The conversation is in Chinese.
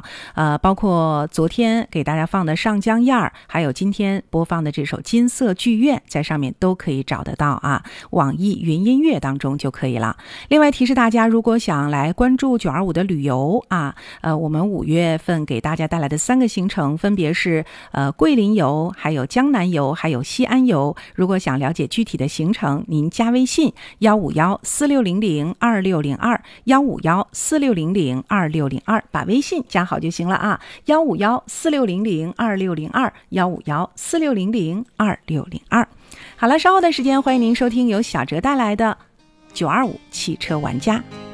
包括昨天给大家放的上江燕儿，还有今天播放的这首金色剧院，在上面都可以找得到啊，网易云音乐当中就可以了。另外提示大家，如果想来关注925的旅游啊，我们5月份给大家带来的3个行程分别是桂林游，还有江南游，还有西安游。如果想了解具体的行程，您加微信15146002602 15146002602，把微信加好就行了啊，15146002602 15146002602。好了，稍后的时间欢迎您收听由小哲带来的925汽车玩家。